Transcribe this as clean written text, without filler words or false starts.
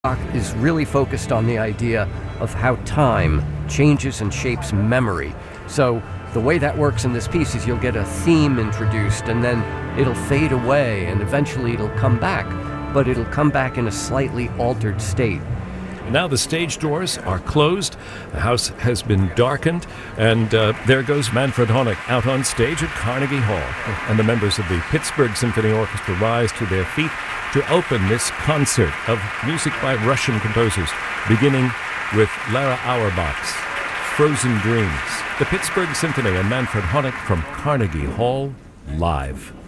Bach is really focused on the idea of how time changes and shapes memory. So the way that works in this piece is you'll get a theme introduced and then it'll fade away and eventually it'll come back, but it'll come back in a slightly altered state. Now the stage doors are closed, the house has been darkened, and there goes Manfred Honeck out on stage at Carnegie Hall. And the members of the Pittsburgh Symphony Orchestra rise to their feet to open this concert of music by Russian composers, beginning with Lara Auerbach's Frozen Dreams. The Pittsburgh Symphony and Manfred Honeck from Carnegie Hall, live.